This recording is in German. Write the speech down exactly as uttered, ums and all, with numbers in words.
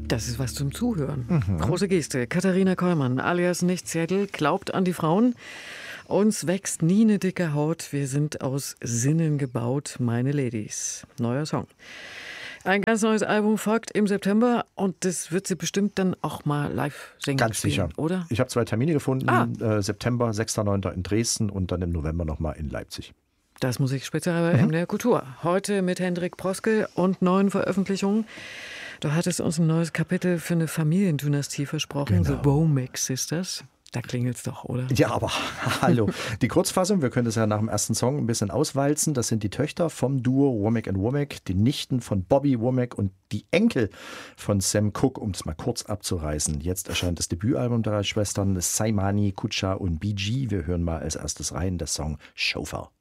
Das ist was zum Zuhören. Mhm. Große Geste. Katharina Kollmann, alias Nichtzettel, glaubt an die Frauen. Uns wächst nie eine dicke Haut. Wir sind aus Sinnen gebaut, meine Ladies. Neuer Song. Ein ganz neues Album folgt im September und das wird sie bestimmt dann auch mal live singen. Ganz spielen, sicher. Oder? Ich habe zwei Termine gefunden. Ah. Äh, September, sechster neunter in Dresden und dann im November nochmal in Leipzig. Das Musikspezial bei mhm. M D R Kultur. Heute mit Hendrik Proske und neuen Veröffentlichungen. Du hattest uns ein neues Kapitel für eine Familiendynastie versprochen, Genau. The Womack Sisters. Da klingelt's doch, oder? Ja, aber hallo. Die Kurzfassung, wir können das ja nach dem ersten Song ein bisschen auswalzen. Das sind die Töchter vom Duo Womack and Womack, die Nichten von Bobby Womack und die Enkel von Sam Cooke, um es mal kurz abzureißen. Jetzt erscheint das Debütalbum der Schwestern Saimani, Kucha und B G. Wir hören mal als erstes rein, der Song Chauffeur.